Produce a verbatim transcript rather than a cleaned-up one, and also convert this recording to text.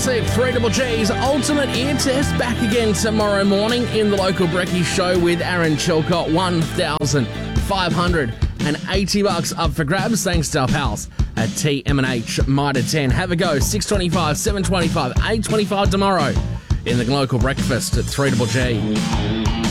Classic, three Double G's Ultimate Ear Test back again tomorrow morning in the local Brekkie show with Aaron Chilcott. one thousand five hundred eighty bucks up for grabs thanks to our pals at T M and H Mitre ten. Have a go, six twenty-five, seven twenty-five, eight twenty-five tomorrow in the local breakfast at three Double G.